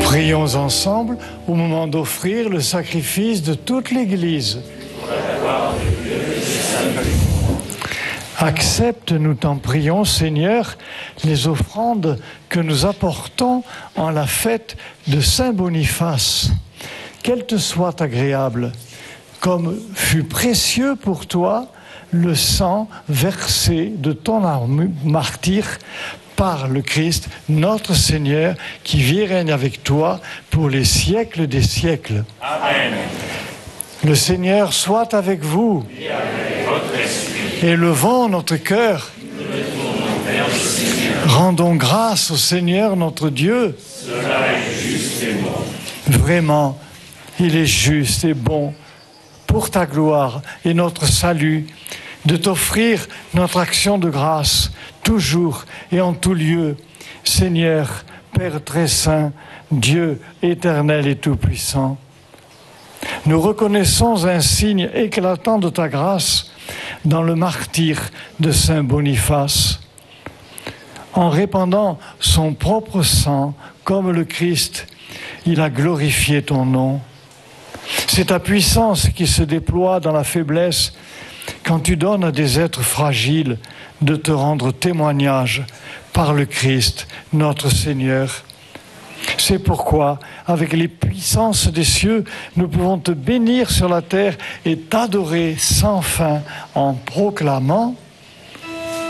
Prions ensemble au moment d'offrir le sacrifice de toute l'Église. Accepte, nous t'en prions, Seigneur, les offrandes que nous apportons en la fête de Saint Boniface. Qu'elles te soient agréables, comme fut précieux pour toi le sang versé de ton martyr par le Christ, notre Seigneur, qui vit et règne avec toi pour les siècles des siècles. Amen. Le Seigneur soit avec vous. Et avec votre esprit. Élevons notre cœur. Rendons grâce au Seigneur notre Dieu. Cela est juste et bon. Vraiment, il est juste et bon pour ta gloire et notre salut de t'offrir notre action de grâce toujours et en tout lieu. Seigneur, Père très saint, Dieu éternel et tout-puissant, nous reconnaissons un signe éclatant de ta grâce dans le martyre de Saint Boniface. En répandant son propre sang comme le Christ, il a glorifié ton nom. C'est ta puissance qui se déploie dans la faiblesse quand tu donnes à des êtres fragiles de te rendre témoignage par le Christ, notre Seigneur. C'est pourquoi, avec les puissances des cieux, nous pouvons te bénir sur la terre et t'adorer sans fin en proclamant